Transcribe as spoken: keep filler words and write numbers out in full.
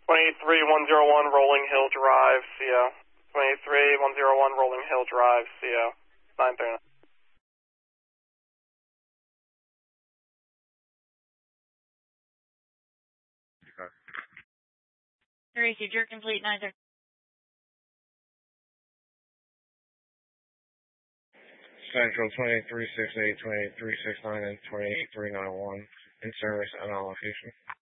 twenty-three one zero one Rolling Hill Drive, C O. twenty-three one zero one Rolling Hill Drive, C O. nine thirty-nine. Received your complete nine thirty. Central twenty-three six eight, twenty-three six nine, and twenty-eight three nine one in service and on location.